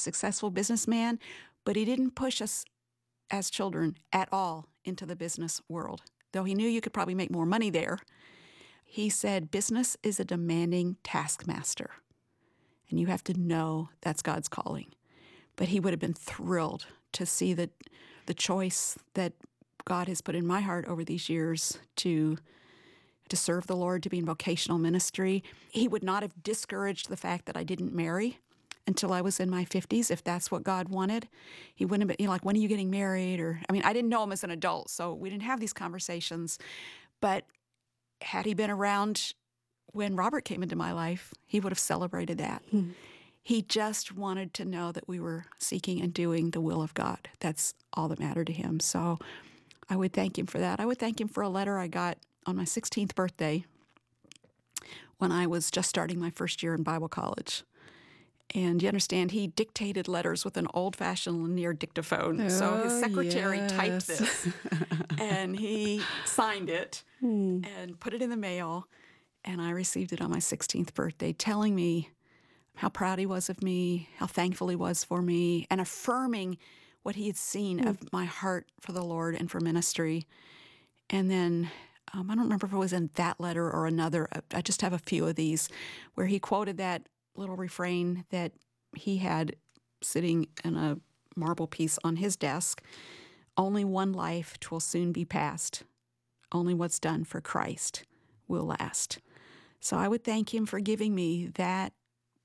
successful businessman, but he didn't push us as children at all into the business world. Though he knew you could probably make more money there, he said business is a demanding taskmaster, and you have to know that's God's calling. But he would have been thrilled to see the choice that God has put in my heart over these years to serve the Lord, to be in vocational ministry. He would not have discouraged the fact that I didn't marry until I was in my 50s, if that's what God wanted. He wouldn't have been, like, when are you getting married? I didn't know him as an adult, so we didn't have these conversations. But had he been around when Robert came into my life, he would have celebrated that. He just wanted to know that we were seeking and doing the will of God. That's all that mattered to him. So I would thank him for that. I would thank him for a letter I got on my 16th birthday when I was just starting my first year in Bible college. And you understand, he dictated letters with an old-fashioned linear dictaphone. So his secretary typed this, and he signed it and put it in the mail. And I received it on my 16th birthday, telling me how proud he was of me, how thankful he was for me, and affirming what he had seen of my heart for the Lord and for ministry. And then I don't remember if it was in that letter or another. I just have a few of these where he quoted that little refrain that he had sitting in a marble piece on his desk. Only one life 'twill soon be past. Only what's done for Christ will last. So I would thank him for giving me that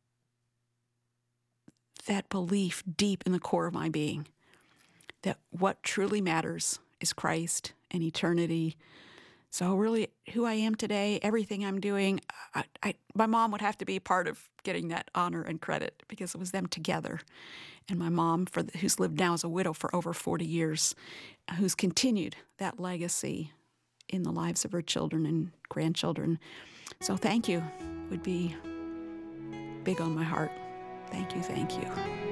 belief deep in the core of my being, that what truly matters is Christ and eternity. So really, who I am today, everything I'm doing, my mom would have to be part of getting that honor and credit, because it was them together. And my mom, who's lived now as a widow for over 40 years, who's continued that legacy in the lives of her children and grandchildren. So thank you would be big on my heart. Thank you, thank you.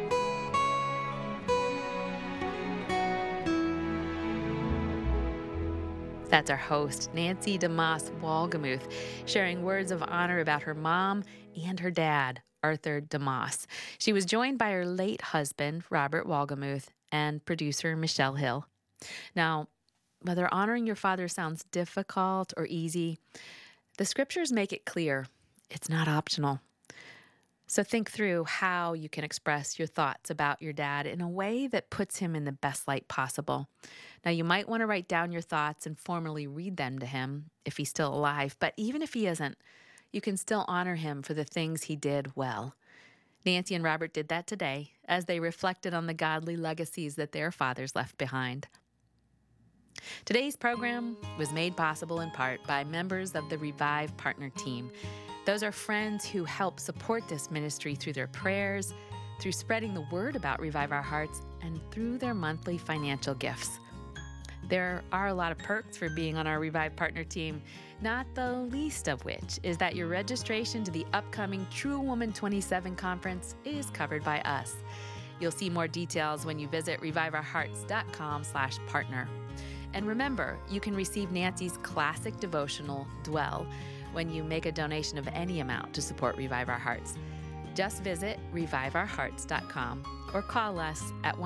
That's our host, Nancy DeMoss Wolgemuth, sharing words of honor about her mom and her dad, Arthur DeMoss. She was joined by her late husband, Robert Wolgemuth, and producer Michelle Hill. Now, whether honoring your father sounds difficult or easy, the scriptures make it clear it's not optional. So think through how you can express your thoughts about your dad in a way that puts him in the best light possible. Now, you might want to write down your thoughts and formally read them to him if he's still alive, but even if he isn't, you can still honor him for the things he did well. Nancy and Robert did that today as they reflected on the godly legacies that their fathers left behind. Today's program was made possible in part by members of the Revive Partner Team. Those are friends who help support this ministry through their prayers, through spreading the word about Revive Our Hearts, and through their monthly financial gifts. There are a lot of perks for being on our Revive Partner Team, not the least of which is that your registration to the upcoming True Woman 27 conference is covered by us. You'll see more details when you visit reviveourhearts.com/partner. And remember, you can receive Nancy's classic devotional, Dwell, when you make a donation of any amount to support Revive Our Hearts. Just visit reviveourhearts.com or call us at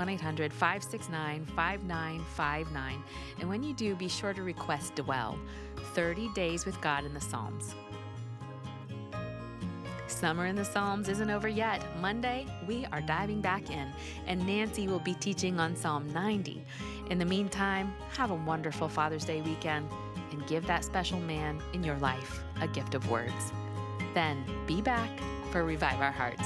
1-800-569-5959. And when you do, be sure to request Dwell, 30 Days with God in the Psalms. Summer in the Psalms isn't over yet. Monday, we are diving back in, and Nancy will be teaching on Psalm 90. In the meantime, have a wonderful Father's Day weekend and give that special man in your life a gift of words. Then be back for Revive Our Hearts.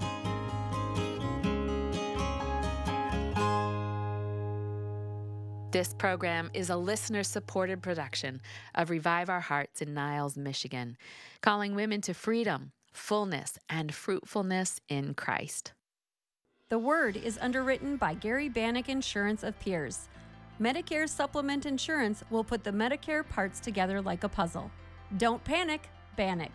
This program is a listener-supported production of Revive Our Hearts in Niles, Michigan, calling women to freedom, fullness, and fruitfulness in Christ. The Word is underwritten by Gary Bannock Insurance of Pierce. Medicare Supplement Insurance will put the Medicare parts together like a puzzle. Don't panic, Bannock.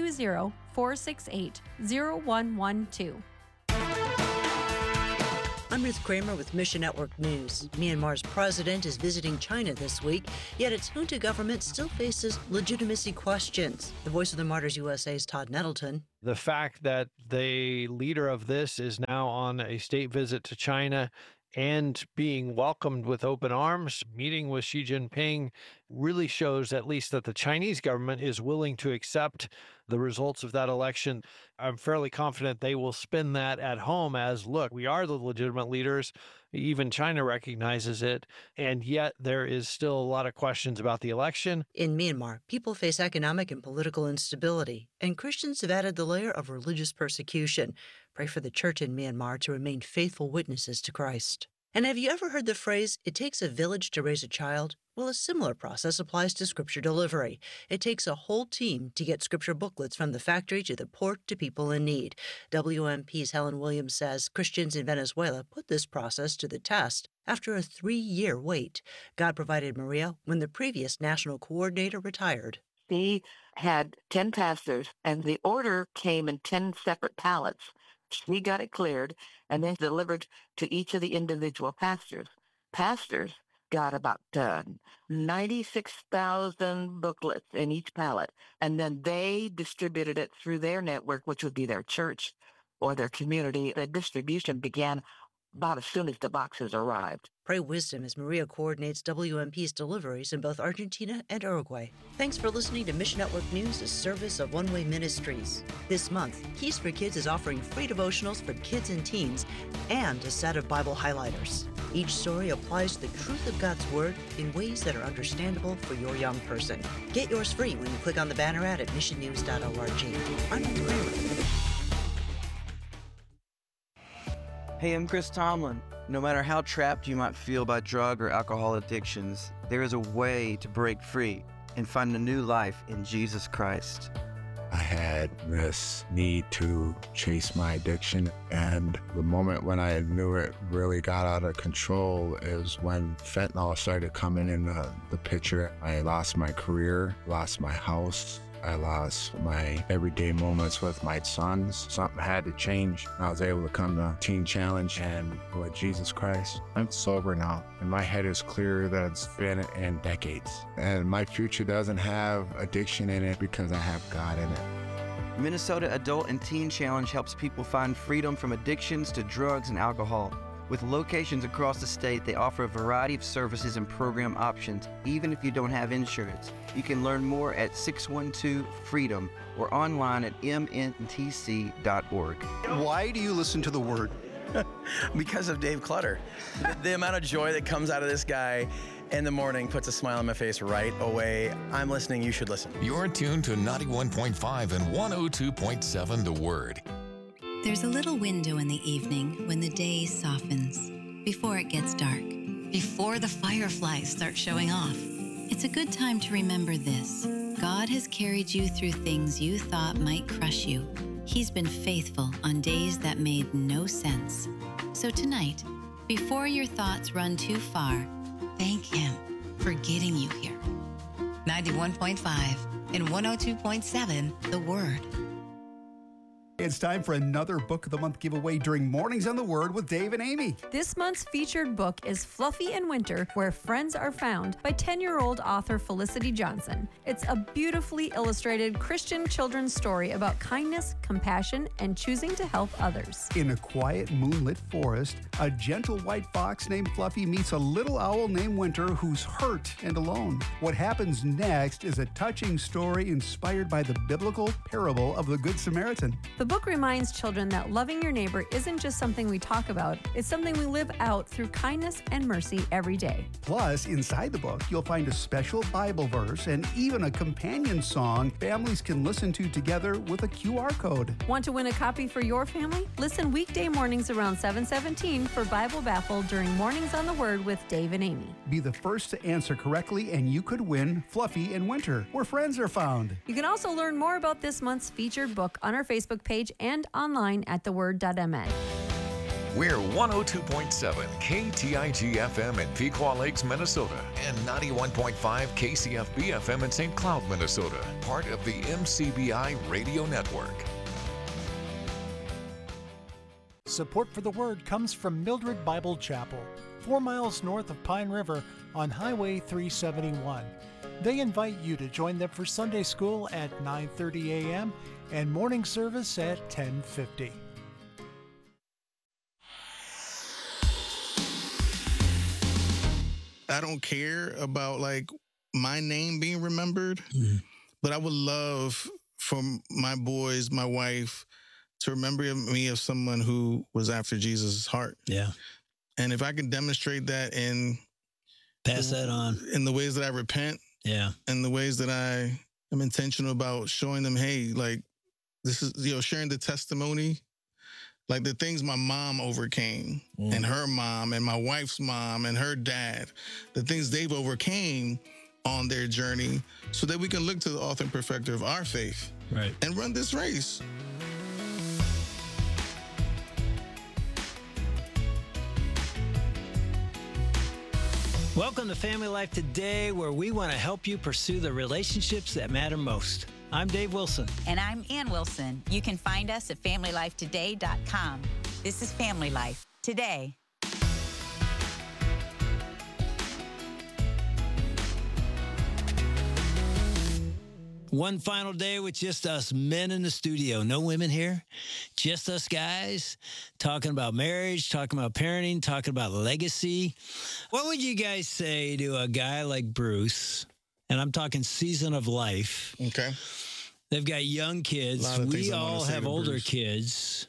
320-468-0112. I'm Ruth Kramer with Mission Network News. Myanmar's president is visiting China this week, yet its junta government still faces legitimacy questions. The Voice of the Martyrs USA's Todd Nettleton. The fact that the leader of this is now on a state visit to China and being welcomed with open arms, meeting with Xi Jinping, really shows at least that the Chinese government is willing to accept the results of that election. I'm fairly confident they will spin that at home as, look, we are the legitimate leaders. Even China recognizes it. And yet there is still a lot of questions about the election. In Myanmar, people face economic and political instability, and Christians have added the layer of religious persecution. Pray for the church in Myanmar to remain faithful witnesses to Christ. And have you ever heard the phrase, it takes a village to raise a child? Well, a similar process applies to Scripture delivery. It takes a whole team to get Scripture booklets from the factory to the port to people in need. WMP's Helen Williams says Christians in Venezuela put this process to the test after a 3-year wait. God provided Maria when the previous national coordinator retired. She had 10 pastors, and the order came in 10 separate pallets. She got it cleared and then delivered to each of the individual pastors. Pastors got about 96,000 booklets in each pallet, and then they distributed it through their network, which would be their church or their community. The distribution began about as soon as the boxes arrived. Pray wisdom as Maria coordinates WMP's deliveries in both Argentina and Uruguay. Thanks for listening to Mission Network News, a service of One Way Ministries. This month, Keys for Kids is offering free devotionals for kids and teens and a set of Bible highlighters. Each story applies the truth of God's Word in ways that are understandable for your young person. Get yours free when you click on the banner ad at missionnews.org. I'm Ruth Kramer. Hey, I'm Chris Tomlin. No matter how trapped you might feel by drug or alcohol addictions, there is a way to break free and find a new life in Jesus Christ. I had this need to chase my addiction, and the moment when I knew it really got out of control is when fentanyl started coming in the picture. I lost my career, lost my house. I lost my everyday moments with my sons. Something had to change. I was able to come to Teen Challenge, and with Jesus Christ, I'm sober now. And my head is clearer than it's been in decades. And my future doesn't have addiction in it because I have God in it. Minnesota Adult and Teen Challenge helps people find freedom from addictions to drugs and alcohol. With locations across the state, they offer a variety of services and program options, even if you don't have insurance. You can learn more at 612-FREEDOM or online at mntc.org. Why do you listen to The Word? Because of Dave Clutter. The amount of joy that comes out of this guy in the morning puts a smile on my face right away. I'm listening. You should listen. You're tuned to 91.5 and 102.7 The Word. There's a little window in the evening when the day softens, before it gets dark, before the fireflies start showing off. It's a good time to remember this. God has carried you through things you thought might crush you. He's been faithful on days that made no sense. So tonight, before your thoughts run too far, thank Him for getting you here. 91.5 and 102.7 The Word. It's time for another Book of the Month giveaway during Mornings on the Word with Dave and Amy. This month's featured book is Fluffy in Winter, Where Friends Are Found by 10-year-old author Felicity Johnson. It's a beautifully illustrated Christian children's story about kindness, compassion, and choosing to help others. In a quiet, moonlit forest, a gentle white fox named Fluffy meets a little owl named Winter who's hurt and alone. What happens next is a touching story inspired by the biblical parable of the Good Samaritan. The book reminds children that loving your neighbor isn't just something we talk about, it's something we live out through kindness and mercy every day. Plus, inside the book, you'll find a special Bible verse and even a companion song families can listen to together with a QR code. Want to win a copy for your family? Listen weekday mornings around 7:17 for Bible Baffle during Mornings on the Word with Dave and Amy. Be the first to answer correctly and you could win Fluffy in Winter, Where Friends Are Found. You can also learn more about this month's featured book on our Facebook page and online at theword.mn. We're 102.7 KTIG FM in Pequot Lakes, Minnesota, and 91.5 KCFB FM in St. Cloud, Minnesota, part of the MCBI Radio Network. Support for the Word comes from Mildred Bible Chapel, 4 miles north of Pine River on Highway 371. They invite you to join them for Sunday school at 9:30 a.m. and morning service at 10:50. I don't care about like my name being remembered, but I would love for my boys, my wife, to remember me as someone who was after Jesus' heart. Yeah. And if I can demonstrate that in pass that on in the ways that I repent, yeah, and the ways that I am intentional about showing them, hey, like this is, sharing the testimony, like the things my mom overcame and her mom and my wife's mom and her dad, the things they've overcame on their journey, so that we can look to the author and perfecter of our faith, right, and run this race. Welcome to Family Life Today, where we want to help you pursue the relationships that matter most. I'm Dave Wilson. And I'm Ann Wilson. You can find us at FamilyLifeToday.com. This is Family Life Today. One final day with just us men in the studio. No women here, just us guys talking about marriage, talking about parenting, talking about legacy. What would you guys say to a guy like Bruce? And I'm talking season of life. Okay. They've got young kids. We all have older kids.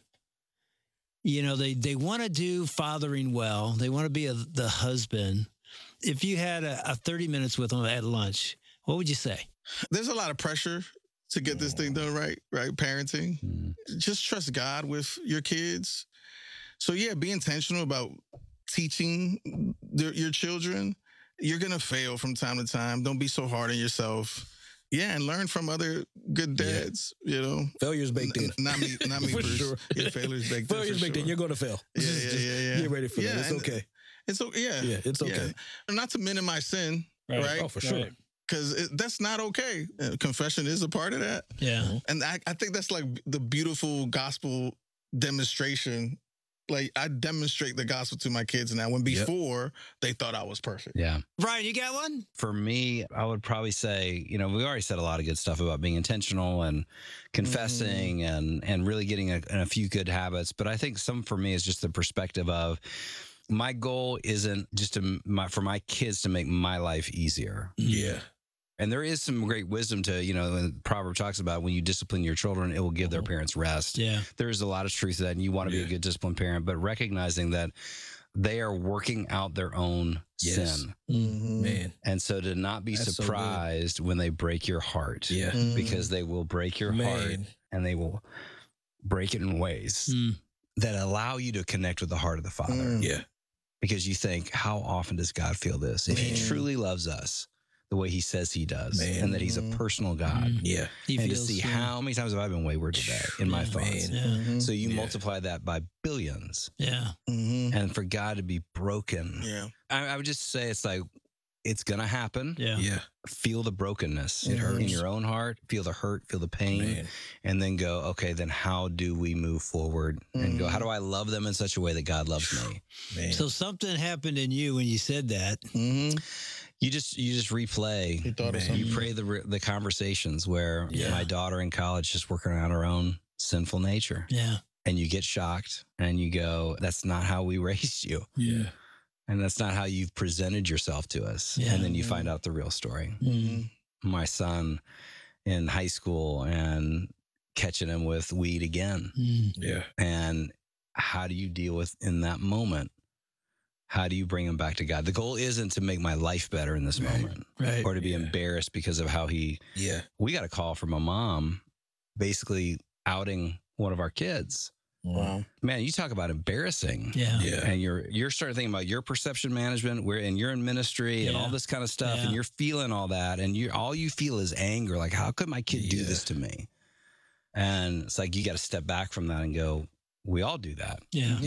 You know, they want to do fathering well. They want to be the husband. If you had a 30 minutes with them at lunch, what would you say? There's a lot of pressure to get this thing done right? Parenting. Just trust God with your kids. So yeah, be intentional about teaching your children. You're going to fail from time to time. Don't be so hard on yourself. Yeah, and learn from other good dads, Failure's baked in. Not me, for Bruce. Sure. Yeah, failure's baked in. Failure's baked in. You're going to fail. Yeah. Get ready for that. It's okay. It's okay. Yeah, it's okay. Yeah. Not to minimize sin, right? Oh, for sure. Because that's not okay. Confession is a part of that. Yeah. And I think that's like the beautiful gospel demonstration. Like I demonstrate the gospel to my kids now when before they thought I was perfect. Yeah. Brian, you got one? For me, I would probably say, we already said a lot of good stuff about being intentional and confessing and really getting a few good habits. But I think some for me is just the perspective of my goal isn't just for my kids to make my life easier. Yeah. And there is some great wisdom to, the proverb talks about when you discipline your children, it will give their parents rest. Yeah. There's a lot of truth to that, and you want to be a good disciplined parent, but recognizing that they are working out their own sin. Man. And so to not be surprised when they break your heart. Yeah. Because they will break your heart, and they will break it in ways that allow you to connect with the heart of the Father. Yeah. Because you think, how often does God feel this? If he truly loves us the way he says he does, and that he's a personal God. Yeah. And to see how many times have I been wayward today in my thoughts. So you multiply that by billions. Yeah. And for God to be broken. Yeah. I would just say it's like, it's going to happen. Yeah. Yeah. Feel the brokenness It hurts. in your own heart, feel the hurt, feel the pain, and then go, okay, then how do we move forward and go, how do I love them in such a way that God loves me? Man. So something happened in you when you said that. You just replay. You pray the conversations where my daughter in college is working on her own sinful nature. Yeah. And you get shocked and you go, that's not how we raised you. Yeah. And that's not how you've presented yourself to us. Yeah. And then you find out the real story. My son in high school and catching him with weed again. Yeah. And how do you deal with in that moment? How do you bring him back to God? The goal isn't to make my life better in this moment, or to be embarrassed because of how he. Yeah. We got a call from a mom, basically outing one of our kids. Wow, man, you talk about embarrassing. Yeah. And you're starting thinking about your perception management, and you're in ministry and all this kind of stuff, and you're feeling all that, and all you feel is anger. Like, how could my kid do this to me? And it's like you got to step back from that and go, we all do that. Yeah. Yeah.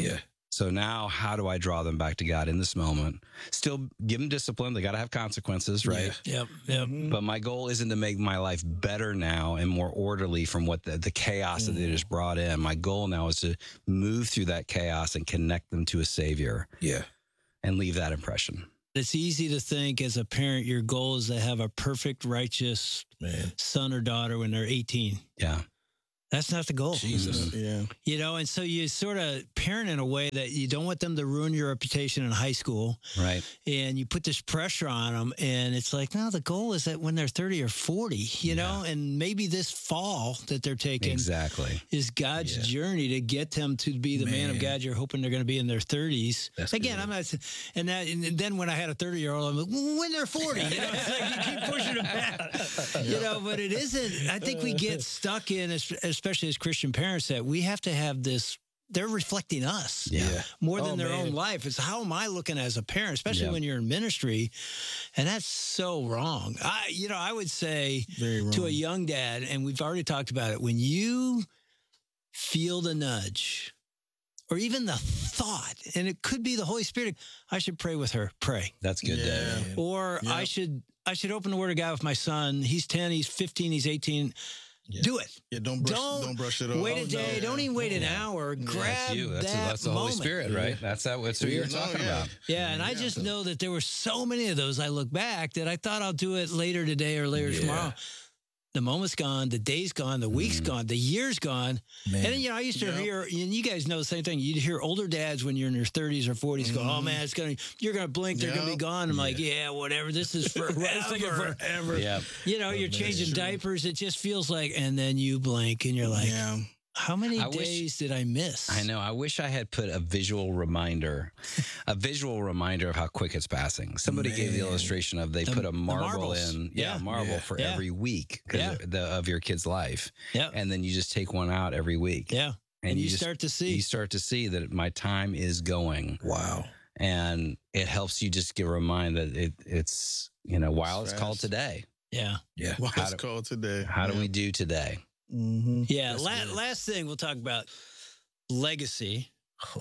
So now how do I draw them back to God in this moment? Still give them discipline. They got to have consequences, right? Yep. But my goal isn't to make my life better now and more orderly from what the chaos that they just brought in. My goal now is to move through that chaos and connect them to a savior. Yeah. And leave that impression. It's easy to think as a parent, your goal is to have a perfect, righteous son or daughter when they're 18. Yeah. That's not the goal. Jesus. Yeah. You know, and so you sort of parent in a way that you don't want them to ruin your reputation in high school. Right. And you put this pressure on them. And it's like, no, the goal is that when they're 30 or 40, you know, and maybe this fall that they're taking is God's journey to get them to be the man of God you're hoping they're going to be in their 30s. That's Again, good. I'm not, and then when I had a 30-year-old, I'm like, when they're 40, you know, it's like you keep pushing them back. You know, but it isn't, I think we get stuck in, especially as Christian parents, that we have to have this, they're reflecting us more than their own life. It's how am I looking as a parent, especially when you're in ministry, and that's so wrong. I would say to a young dad, and we've already talked about it, when you feel the nudge or even the thought, and it could be the Holy Spirit, I should pray with her, pray. That's good, Dad. Or I should open the Word of God with my son. He's 10, he's 15, he's 18. Do it. Yeah, don't brush it off. Wait a day. Don't even wait an hour. Grab That's the Holy Spirit, right? That's what you're talking about. Yeah, and I just know that there were so many of those. I look back that I thought I'll do it later today or later tomorrow. The moment's gone, the day's gone, the week's gone, the year's gone. Man. And then, I used to hear, and you guys know the same thing. You'd hear older dads when you're in your 30s or 40s go, "Oh man, you're gonna blink, they're gonna be gone." I'm like, "Yeah, whatever. This is forever." Yeah. You're changing diapers. It just feels like, and then you blink, and you're like, how many days did I miss? I know. I wish I had put a visual reminder of how quick it's passing. Somebody gave the illustration of they put a marble in, for every week of your kid's life. Yeah. And then you just take one out every week. Yeah. And you start to see that my time is going. Wow. And it helps you just get reminded that it's, while it's called today. Yeah. Yeah. While it's called today. How do we do today? Mm-hmm. Yeah. Last thing we'll talk about legacy.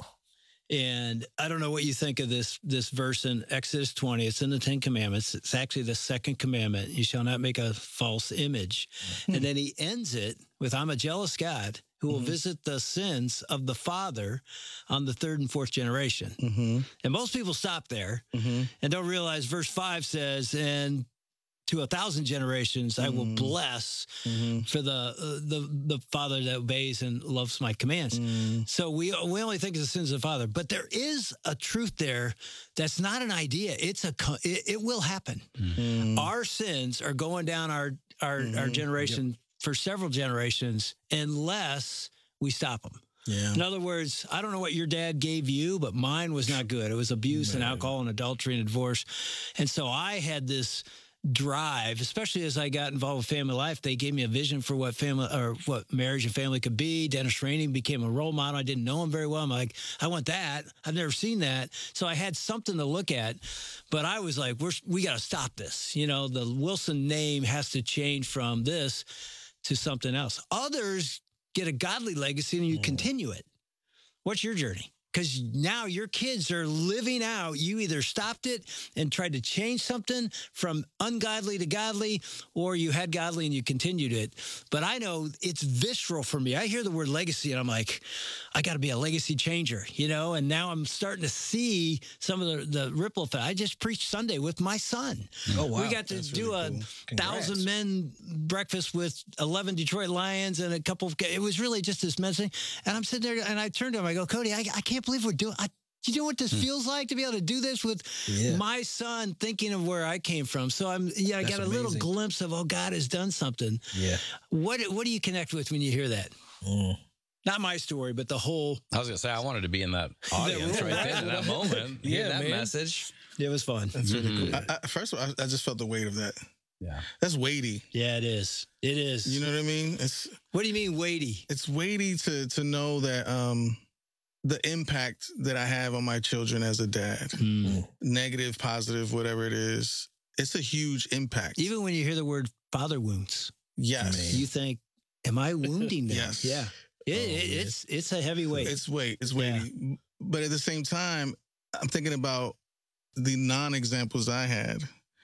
And I don't know what you think of this verse in Exodus 20. It's in the 10 Commandments. It's actually the second commandment. You shall not make a false image. And then he ends it with, I'm a jealous God who will visit the sins of the father on the third and fourth generation. And most people stop there and don't realize verse 5 says, and to 1,000 generations, I will bless for the father that obeys and loves my commands. So we only think of the sins of the father, but there is a truth there that's not an idea. It will happen. Our sins are going down our generation for several generations unless we stop them. Yeah. In other words, I don't know what your dad gave you, but mine was not good. It was abuse and alcohol and adultery and divorce. And so I had this drive, especially as I got involved with family life. They gave me a vision for what marriage and family could be. Dennis Rainey became a role model. I didn't know him very well. I'm like, I want that. I've never seen that. So I had something to look at, but I was like, we got to stop this. The Wilson name has to change from this to something else. Others get a godly legacy and you continue it. What's your journey? Because now your kids are living out. You either stopped it and tried to change something from ungodly to godly, or you had godly and you continued it. But I know it's visceral for me. I hear the word legacy and I'm like, I got to be a legacy changer, and now I'm starting to see some of the ripple effect. I just preached Sunday with my son. Oh, wow. We got to do a 1,000 men breakfast with 11 Detroit Lions and a couple of, it was really just this men's thing. And I'm sitting there and I turned to him, I go, Cody, I can't believe we're doing, you know what this feels like to be able to do this with my son, thinking of where I came from. So I got a little glimpse of, God has done something. Yeah. What do you connect with when you hear that? Not my story, but the whole. I was going to say, I wanted to be in that audience right then in that moment. That message. It was fun. That's really cool. First of all, I just felt the weight of that. Yeah. That's weighty. Yeah, it is. It is. You know what I mean? What do you mean weighty? It's weighty to know that the impact that I have on my children as a dad, negative, positive, whatever it is, it's a huge impact. Even when you hear the word father wounds. Yes. You think, am I wounding them? Yes. Yeah. It's a heavy weight. It's weighty. but at the same time, I'm thinking about the non-examples I had.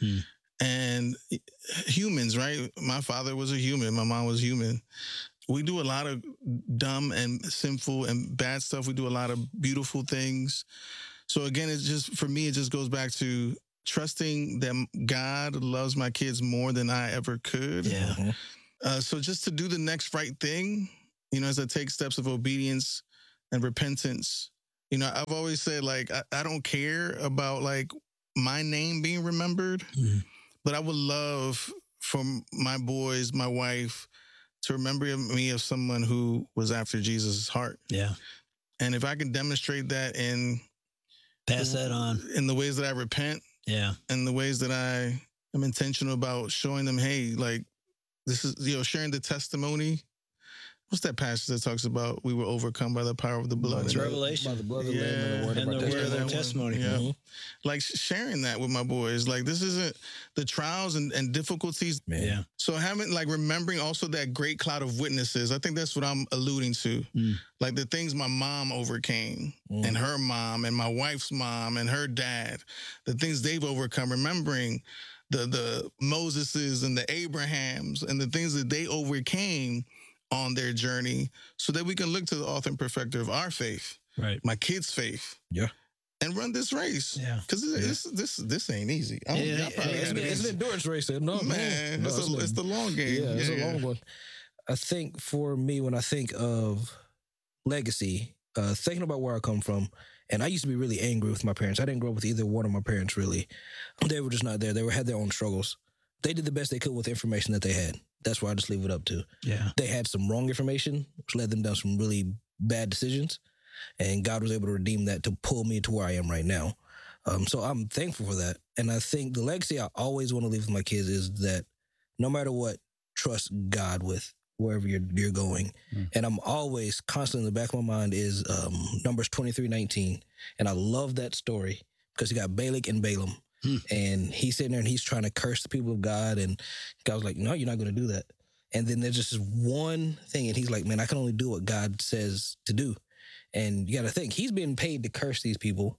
And humans, right? My father was a human. My mom was human. We do a lot of dumb and sinful and bad stuff. We do a lot of beautiful things. So again, it's just, for me, it just goes back to trusting that God loves my kids more than I ever could. Yeah. So just to do the next right thing, you know, as I take steps of obedience and repentance, you know, I've always said, like, I don't care about, like, my name being remembered, but I would love for my boys, my wife, to remember me as someone who was after Jesus' heart. Yeah. And if I can demonstrate that in pass that on in the ways that I repent, and the ways that I am intentional about showing them, hey, like, this is, you know, sharing the testimony. What's that passage that talks about we were overcome by the power of the blood? It's Revelation. By the blood of the Lamb and the word of our testimony. Yeah. Like sharing that with my boys. Like, this isn't the trials and difficulties. Yeah. So having, like, remembering also that great cloud of witnesses, I think that's what I'm alluding to. Like the things my mom overcame and her mom and my wife's mom and her dad, the things they've overcome, remembering the Moseses and the Abrahams and the things that they overcame on their journey, so that we can look to the author and perfecter of our faith, right? My kids' faith, and run this race, because this ain't easy. It's an endurance race. No, man, it's the long game. Yeah, it's a long one. I think for me, when I think of legacy, thinking about where I come from, and I used to be really angry with my parents. I didn't grow up with either one of my parents, really. They were just not there. They had their own struggles. They did the best they could with the information that they had. That's where I just leave it up to. Yeah. They had some wrong information, which led them down some really bad decisions. And God was able to redeem that to pull me to where I am right now. So I'm thankful for that. And I think the legacy I always want to leave with my kids is that no matter what, trust God with wherever you're going. And I'm always constantly in the back of my mind is Numbers 23:19. And I love that story because you got Balak and Balaam. And he's sitting there and he's trying to curse the people of God. And God was like, no, you're not going to do that. And then there's just this one thing. And he's like, man, I can only do what God says to do. And you got to think, he's being paid to curse these people.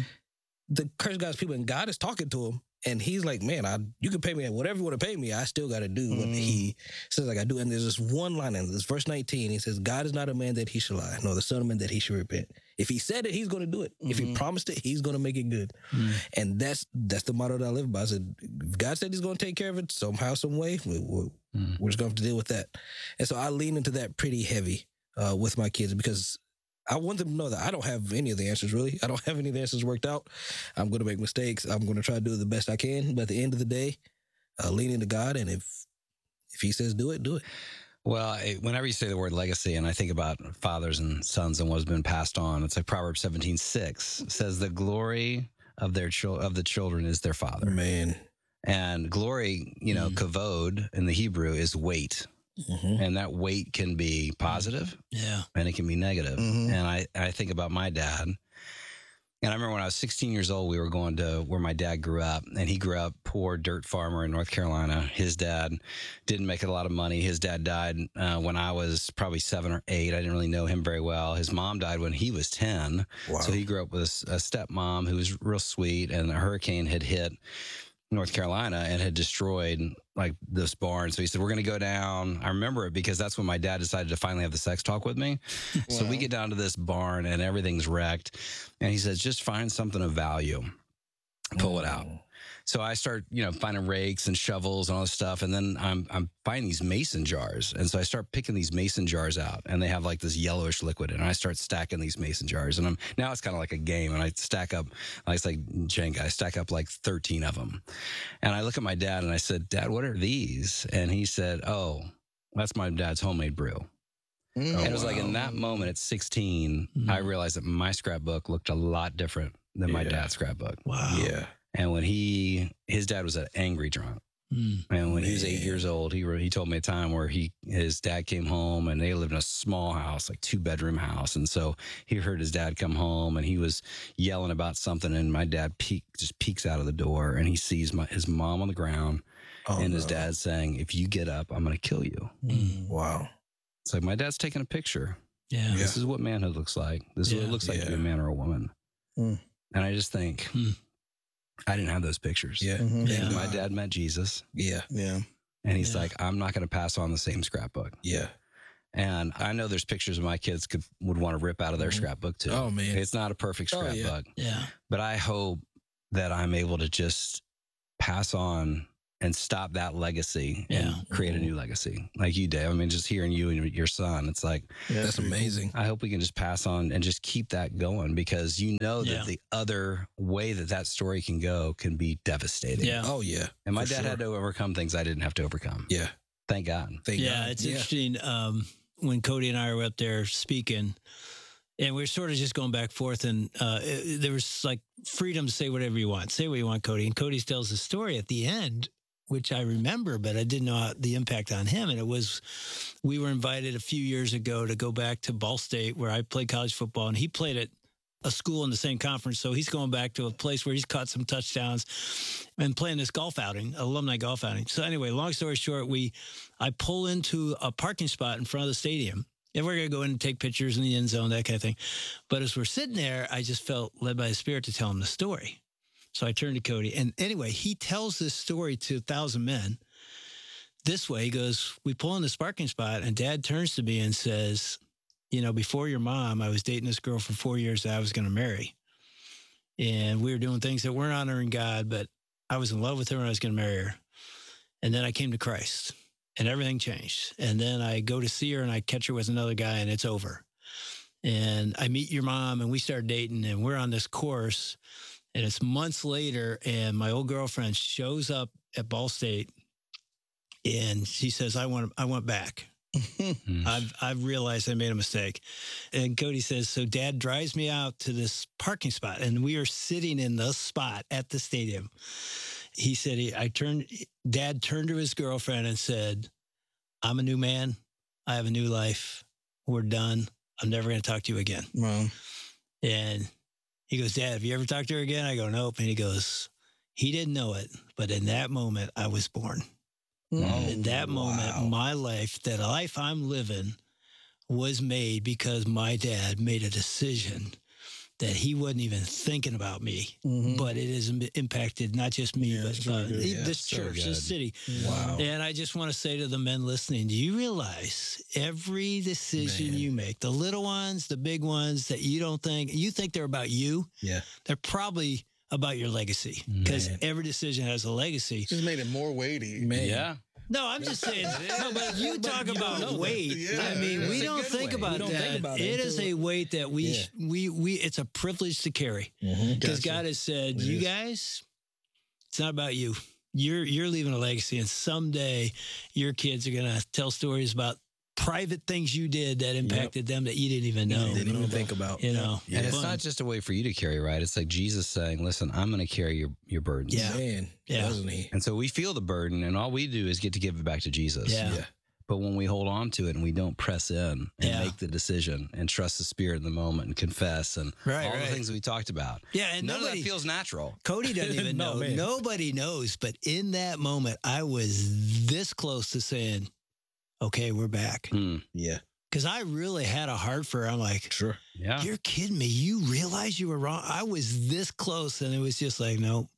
The curse God's people, and God is talking to him. And he's like, man, you can pay me whatever you want to pay me. I still got to do what he says I got to do. And there's this one line in this verse 19. He says, God is not a man that he should lie, nor the son of man that he should repent. If he said it, he's going to do it. If he promised it, he's going to make it good. And that's the motto that I live by. I said, if God said he's going to take care of it somehow, some way, we're just going to have to deal with that. And so I lean into that pretty heavy with my kids, because I want them to know that I don't have any of the answers, really. I don't have any of the answers worked out. I'm going to make mistakes. I'm going to try to do the best I can. But at the end of the day, lean into God. And if he says do it, do it. Well, whenever you say the word legacy, and I think about fathers and sons and what's been passed on, it's like Proverbs 17:6 says the glory of the children is their father. Man. And glory, kavod in the Hebrew is weight. And that weight can be positive, and it can be negative. And I think about my dad. And I remember when I was 16 years old, we were going to where my dad grew up, and he grew up poor dirt farmer in North Carolina. His dad didn't make a lot of money. His dad died when I was probably 7 or 8. I didn't really know him very well. His mom died when he was 10. Wow. So he grew up with a stepmom who was real sweet, and a hurricane had hit North Carolina and had destroyed like this barn. So he said, we're going to go down. I remember it because that's when my dad decided to finally have the sex talk with me. Wow. So we get down to this barn and everything's wrecked. And he says, just find something of value, pull it out. So I start, finding rakes and shovels and all this stuff. And then I'm finding these mason jars. And so I start picking these mason jars out, and they have like this yellowish liquid. And I start stacking these mason jars. And now it's kind of like a game. And I stack up, it's like Jenga, I stack up like 13 of them. And I look at my dad and I said, Dad, what are these? And he said, oh, that's my dad's homemade brew. And it was like in that moment at 16, I realized that my scrapbook looked a lot different than my dad's scrapbook. Wow. Yeah. And when his dad was an angry drunk. And when he was 8 years old, he told me a time where his dad came home, and they lived in a small house, like 2-bedroom house. And so he heard his dad come home, and he was yelling about something. And my dad just peeks out of the door, and he sees his mom on the ground, and his dad saying, if you get up, I'm going to kill you. Wow. It's like my dad's taking a picture Yeah. This is what manhood looks like. This is what it looks like to be a man or a woman. And I just think I didn't have those pictures. And my dad met Jesus. Yeah. And he's like, I'm not going to pass on the same scrapbook. And I know there's pictures of my kids would want to rip out of their scrapbook too. Oh, man. It's not a perfect scrapbook. Yeah. But I hope that I'm able to just pass on and stop that legacy and create a new legacy like you, Dave. I mean, just hearing you and your son, it's like, that's amazing. I hope we can just pass on and just keep that going, because you know that the other way that story can go can be devastating. Yeah. Oh, yeah. And my dad had to overcome things I didn't have to overcome. Yeah. Thank God. It's interesting. When Cody and I were up there speaking, and we we're sort of just going back and forth, and there was like freedom to say whatever you want. Say what you want, Cody. And Cody tells the story at the end, which I remember, but I didn't know the impact on him. And it was, we were invited a few years ago to go back to Ball State, where I played college football, and he played at a school in the same conference. So he's going back to a place where he's caught some touchdowns and playing this golf outing, alumni golf outing. So anyway, long story short, I pull into a parking spot in front of the stadium, and we're going to go in and take pictures in the end zone, that kind of thing. But as we're sitting there, I just felt led by the Spirit to tell him the story. So I turned to Cody, and anyway, he tells this story to 1,000 men this way. He goes, we pull in this parking spot, and Dad turns to me and says, you know, before your mom, I was dating this girl for 4 years that I was going to marry. And we were doing things that weren't honoring God, but I was in love with her and I was going to marry her. And then I came to Christ and everything changed. And then I go to see her and I catch her with another guy and it's over. And I meet your mom and we start dating and we're on this course. And it's months later and my old girlfriend shows up at Ball State and she says, I want back. I've realized I made a mistake. And Cody says, so Dad drives me out to this parking spot and we are sitting in the spot at the stadium. He said, Dad turned to his girlfriend and said, I'm a new man. I have a new life. We're done. I'm never going to talk to you again. Wow. And he goes, Dad, have you ever talked to her again? I go, nope. And he goes, he didn't know it, but in that moment I was born. In that moment, my life, that life I'm living, was made because my dad made a decision that he wasn't even thinking about me, but it has impacted not just me, but this church, this city. Wow. And I just want to say to the men listening, do you realize every decision you make, the little ones, the big ones that you think they're about you, they're probably about your legacy, because every decision has a legacy. Just made it more weighty. Yeah. No, I'm just saying. No, but you talk about weight. I mean, we don't think about that. It is a weight that we it's a privilege to carry, because God has said, you guys, it's not about you. You're leaving a legacy, and someday your kids are gonna tell stories about private things you did that impacted them that you didn't even know. Didn't even think about. You know, and it's not just a way for you to carry, right? It's like Jesus saying, listen, I'm going to carry your burdens. Yeah. Man, doesn't he? And so we feel the burden, and all we do is get to give it back to Jesus. Yeah. But when we hold on to it and we don't press in and make the decision and trust the Spirit in the moment and confess and all the things that we talked about. Yeah, and none of that feels natural. Cody doesn't even know. Nobody knows. But in that moment, I was this close to saying, okay, we're back. Yeah. Because I really had a heart for her. I'm like, sure. Yeah. You're kidding me. You realize you were wrong. I was this close. And it was just like, nope.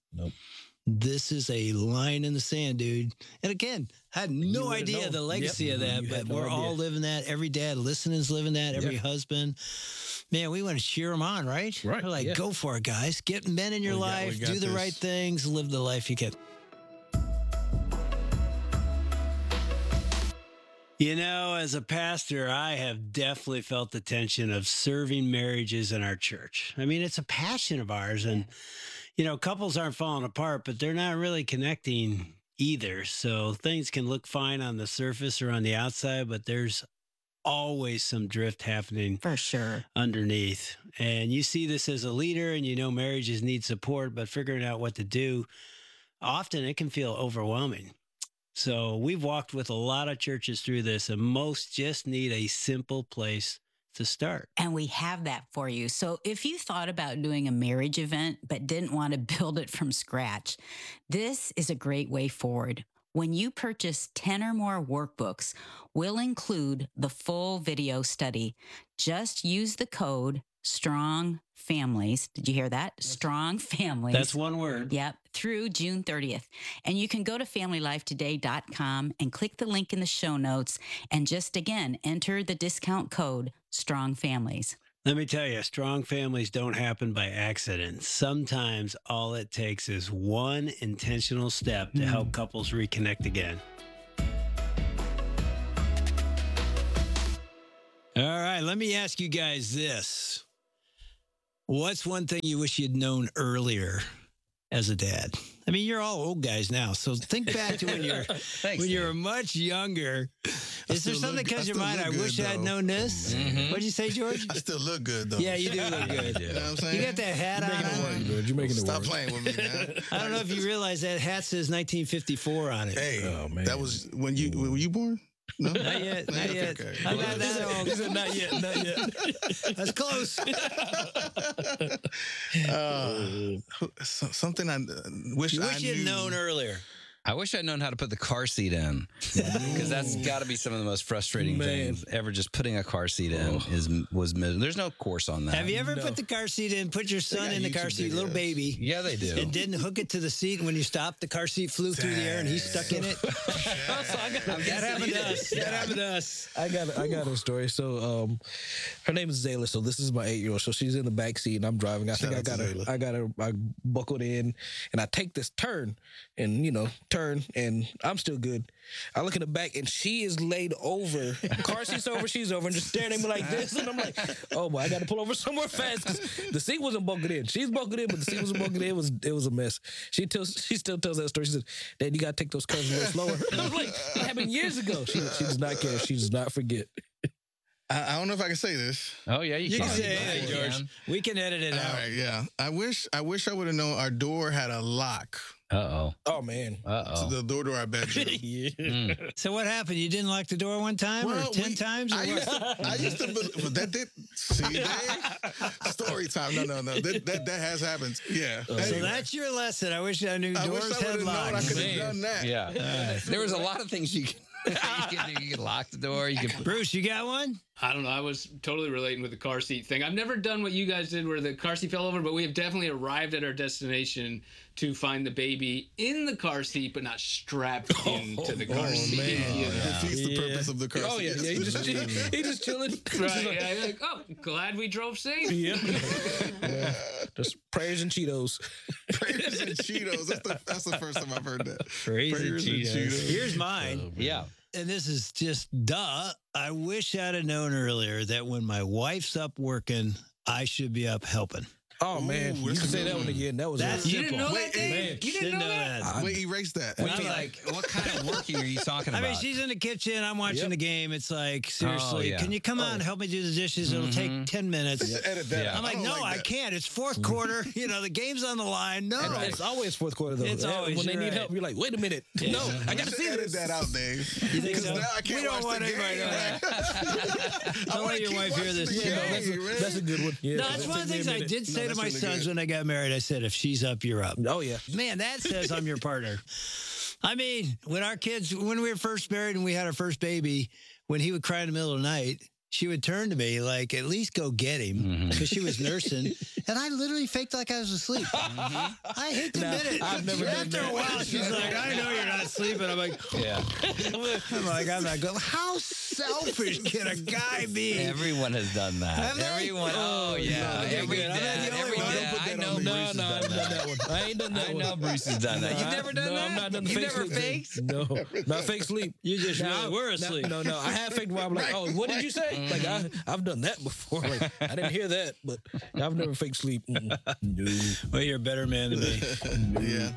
This is a line in the sand, dude. And again, I had no idea the legacy of that, but we're all living that. Every dad listening's living that. Every husband. Man, we want to cheer them on, right? Right. We're like, go for it, guys. Get men in your life. Do the right things. Live the life you can. You know, as a pastor, I have definitely felt the tension of serving marriages in our church. I mean, it's a passion of ours. And, you know, couples aren't falling apart, but they're not really connecting either. So things can look fine on the surface or on the outside, but there's always some drift happening for sure underneath. And you see this as a leader and you know marriages need support, but figuring out what to do, often it can feel overwhelming. So we've walked with a lot of churches through this, and most just need a simple place to start. And we have that for you. So if you thought about doing a marriage event but didn't want to build it from scratch, this is a great way forward. When you purchase 10 or more workbooks, we'll include the full video study. Just use the code Strong Families. Did you hear that? Strong Families. That's one word. Yep, through June 30th. And you can go to FamilyLifeToday.com and click the link in the show notes and just, again, enter the discount code Strong Families. Let me tell you, strong families don't happen by accident. Sometimes all it takes is one intentional step to help couples reconnect again. All right, let me ask you guys this. What's one thing you wish you'd known earlier as a dad? I mean, you're all old guys now, so think back to when you were much younger. Is there something that comes to your mind? I wish I'd known this. What'd you say, George? I still look good, though. Yeah, you do look good. You know what I'm saying? You got that hat on. You're making it Stop work. playing with me, man. I don't know if you realize that hat says 1954 on it. Hey, Oh, man. that was when you were you born? No, Not yet. Not yet. Okay. I'm not that old. He said, not yet, not yet. That's close. Something I wish You I wish knew. you'd known earlier. I wish I'd known how to put the car seat in, because that's got to be some of the most frustrating things ever. Just putting a car seat in was there's no course on that. Have you ever put the car seat in, put your son in the car seat, little baby? Yeah, they do. And didn't hook it to the seat, and when you stopped, the car seat flew through the air and he's stuck in it? That happened to us. That happened to us. I got a story. So, her name is Zayla. So this is my 8-year-old. So she's in the back seat and I'm driving. I think I buckled in and I take this turn and and I'm still good. I look in the back and she is laid over. Car seat's over, she's over, and just staring at me like this. And I'm like, oh boy, I got to pull over somewhere fast because the seat wasn't buckled in. She's buckled in, but the seat wasn't buckled in. It was a mess. She still tells that story. She said, Dad, you got to take those curves a little slower. And I was like, it happened years ago. She does not care. She does not forget. I don't know if I can say this. Oh yeah, you can say it, George. We can edit it out. All right, yeah. I wish I would have known our door had a lock. Oh man. To the door to our bedroom. So what happened? You didn't lock the door one time or 10 times? Or I used to but that did see Dave? Story time. No. That has happened. Yeah. So that's your lesson. I wish I knew doors had locks. I could have done that. Yeah. There was a lot of things you could you can lock the door. You can. Bruce, you got one? I don't know. I was totally relating with the car seat thing. I've never done what you guys did where the car seat fell over, but we have definitely arrived at our destination to find the baby in the car seat, but not strapped into the car seat. Man. You know? Defeats the purpose of the car seat. Oh yeah, he just chilling. Right. Yeah, like, oh, glad we drove safe. Yeah. Just prayers and Cheetos. Prayers and Cheetos. That's the first time I've heard that. Prayers and Cheetos. Here's mine. Yeah. And this is just duh. I wish I'd have known earlier that when my wife's up working, I should be up helping. Oh man, you can say that one again. That was That's simple. simple. You didn't know that, Dave? Man, You didn't know that? Wait, erase that. What kind of working are you talking I about? mean, she's in the kitchen. I'm watching the game. It's like, seriously, yeah. can you come on, help me do the dishes? It'll take 10 minutes. Just edit that. Yeah. I'm like, no, I can't. It's fourth quarter. The game's on the line. No. And it's always fourth quarter though. It's always, when they you're need right. help. You're like, wait a minute. Yeah. No, I got to see edit this. that out, Dave. You think so? Now I can't We don't watch want the anybody game. to know. Don't let your wife hear this. That's a good one. Yeah, No, that's one of the things I did say to my sons when I got married. I said, if she's up, you're up. Oh, yeah. Man, that says I'm your partner. I mean, when we were first married and we had our first baby, when he would cry in the middle of the night, she would turn to me like, at least go get him, because she was nursing. And I literally faked like I was asleep. I hate to admit it. I've never done After that. a while, she's like, I know you're not sleeping. I'm like, Yeah. I'm not going, how selfish can a guy be? Everyone has done that. Have they? Everyone. Oh yeah. Okay, Every good. I'm not dad. the only Every one. dad. I know No, Bruce has I done haven't done that one. I ain't done that I one. know Bruce has done that. You've never done No, that? I'm not done the You've fake never sleep thing. faked? No, not fake sleep. You just really were asleep. No. I have faked where I'm like, oh, what did you say? Like, I've done that before. Like, I didn't hear that, but I've never faked sleep. No. Well, you're a better man than me. Yeah.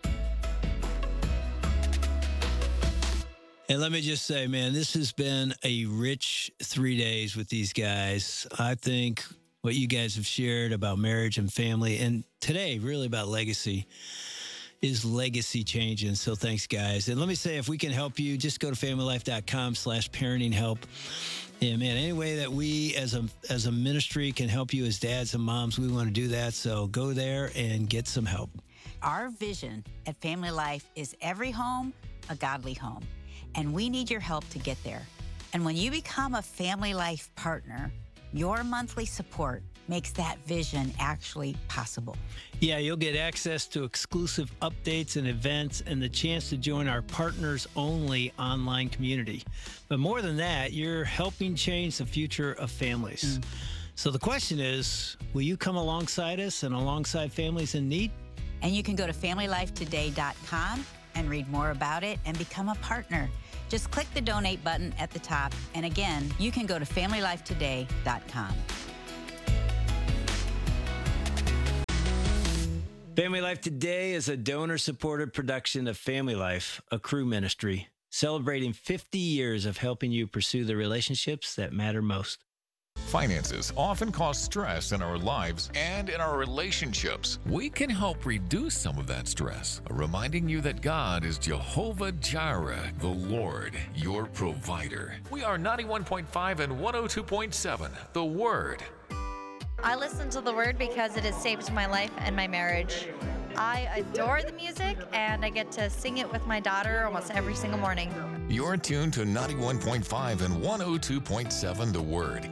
And let me just say, man, this has been a rich 3 days with these guys. I think what you guys have shared about marriage and family, and today really about legacy, is legacy changing. So thanks, guys. And let me say, if we can help you, just go to familylife.com/parenting help. Yeah, man, any way that we as a ministry can help you as dads and moms, we want to do that. So go there and get some help. Our vision at Family Life is every home a godly home, and we need your help to get there. And when you become a Family Life partner, your monthly support makes that vision actually possible. Yeah, you'll get access to exclusive updates and events and the chance to join our partners-only online community. But more than that, you're helping change the future of families. So the question is, will you come alongside us and alongside families in need? And you can go to FamilyLifeToday.com and read more about it and become a partner. Just click the donate button at the top. And again, you can go to FamilyLifeToday.com. Family Life Today is a donor-supported production of Family Life, a Cru ministry, celebrating 50 years of helping you pursue the relationships that matter most. Finances often cause stress in our lives and in our relationships. We can help reduce some of that stress, reminding you that God is Jehovah Jireh, the Lord, your provider. We are 91.5 and 102.7, The Word. I listen to the Word because it has saved my life and my marriage. I adore the music, and I get to sing it with my daughter almost every single morning. You're tuned to 91.5 and 102.7, The Word.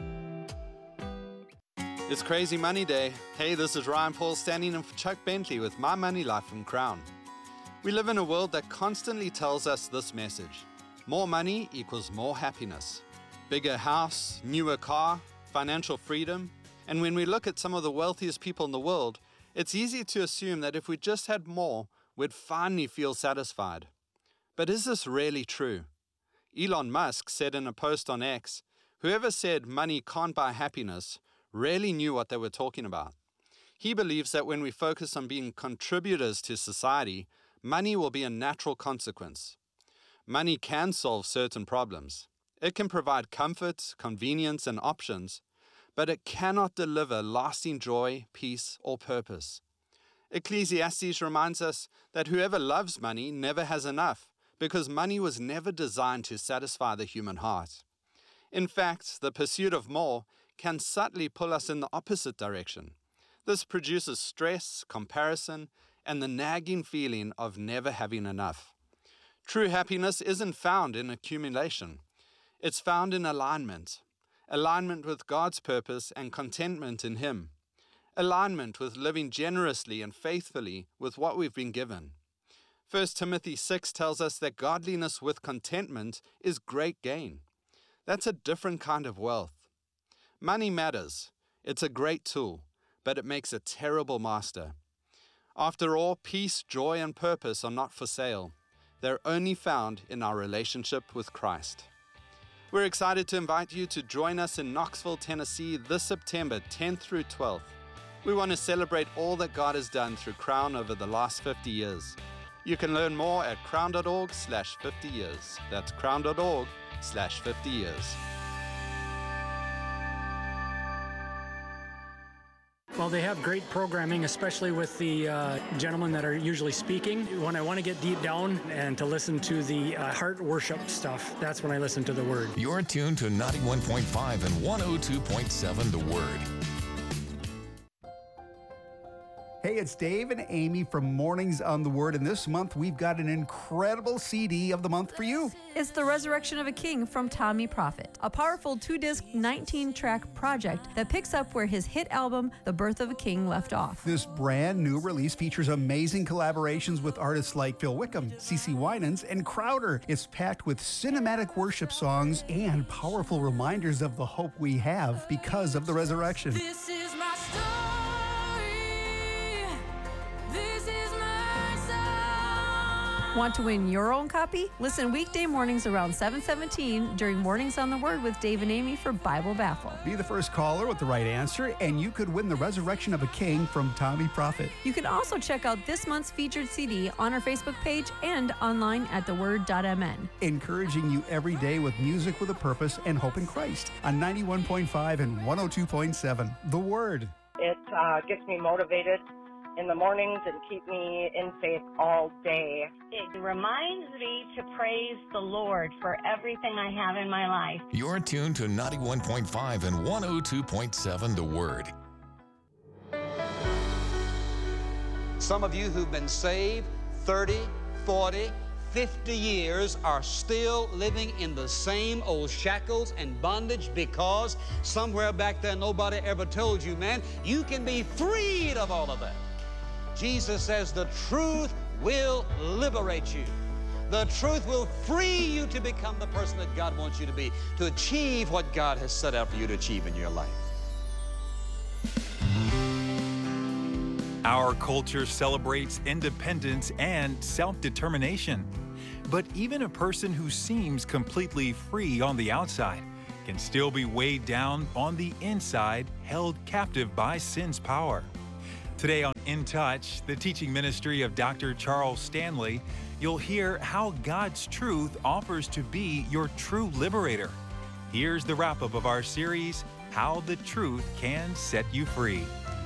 It's Crazy Money Day. Hey, this is Ryan Paul standing in for Chuck Bentley with My Money Life from Crown. We live in a world that constantly tells us this message. More money equals more happiness. Bigger house, newer car, financial freedom. And when we look at some of the wealthiest people in the world, it's easy to assume that if we just had more, we'd finally feel satisfied. But is this really true? Elon Musk said in a post on X, whoever said money can't buy happiness really knew what they were talking about. He believes that when we focus on being contributors to society, money will be a natural consequence. Money can solve certain problems. It can provide comfort, convenience, and options, but it cannot deliver lasting joy, peace, or purpose. Ecclesiastes reminds us that whoever loves money never has enough, because money was never designed to satisfy the human heart. In fact, the pursuit of more can subtly pull us in the opposite direction. This produces stress, comparison, and the nagging feeling of never having enough. True happiness isn't found in accumulation. It's found in alignment with God's purpose and contentment in Him. Alignment with living generously and faithfully with what we've been given. 1 Timothy 6 tells us that godliness with contentment is great gain. That's a different kind of wealth. Money matters. It's a great tool, but it makes a terrible master. After all, peace, joy, and purpose are not for sale. They're only found in our relationship with Christ. We're excited to invite you to join us in Knoxville, Tennessee this September 10th through 12th. We want to celebrate all that God has done through Crown over the last 50 years. You can learn more at crown.org/50 years. That's crown.org/50 years. Well, they have great programming, especially with the gentlemen that are usually speaking. When I want to get deep down and to listen to the heart worship stuff, that's when I listen to the Word. You're tuned to 91.5 and 102.7 The Word. Hey, it's Dave and Amy from Mornings on the Word, and this month we've got an incredible CD of the month for you. It's The Resurrection of a King from Tommy Prophet, a powerful 2-disc, 19-track project that picks up where his hit album, The Birth of a King, left off. This brand new release features amazing collaborations with artists like Phil Wickham, CeCe Winans, and Crowder. It's packed with cinematic worship songs and powerful reminders of the hope we have because of the resurrection. This is my story. Want to win your own copy? Listen weekday mornings around 7:17 during Mornings on the Word with Dave and Amy for Bible Baffle. Be the first caller with the right answer, and you could win The Resurrection of a King from Tommy Prophet. You can also check out this month's featured CD on our Facebook page and online at theword.mn. Encouraging you every day with music with a purpose and hope in Christ on 91.5 and 102.7. The Word. It gets me motivated in the mornings and keep me in faith all day. It reminds me to praise the Lord for everything I have in my life. You're tuned to 91.5 and 102.7 The Word. Some of you who've been saved 30, 40, 50 years are still living in the same old shackles and bondage because somewhere back there nobody ever told you, man, you can be freed of all of that. Jesus says the truth will liberate you. The truth will free you to become the person that God wants you to be, to achieve what God has set out for you to achieve in your life. Our culture celebrates independence and self-determination. But even a person who seems completely free on the outside can still be weighed down on the inside, held captive by sin's power. Today on In Touch, the teaching ministry of Dr. Charles Stanley, you'll hear how God's truth offers to be your true liberator. Here's the wrap-up of our series, How the Truth Can Set You Free.